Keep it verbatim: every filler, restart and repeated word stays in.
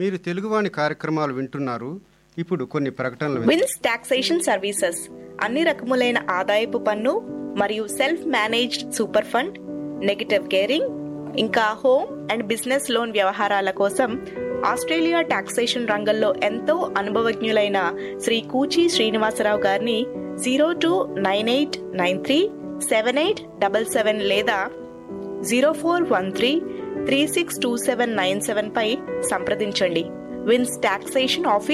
మీరు తెలుగువాణి కార్యక్రమాలు వింటున్నారు. ఇప్పుడు కొన్ని ప్రకటనలు. విన్స్ టాక్సేషన్ సర్వీసెస్ అన్ని రకములైన ఆదాయపు పన్ను మరియు self managed super fund, negative gearing, ఇంకా హోమ్ అండ్ బిజినెస్ లోన్ వ్యవహారాల కోసం ఆస్ట్రేలియా టాక్సేషన్ రంగంలో ఎంతో అనుభవజ్ఞులైన శ్రీ కూచి శ్రీనివాసరావు గారిని zero two nine eight nine three seven eight double seven లేదా zero four one three three six two seven nine seven పై సంప్రదించండి. Wins taxation office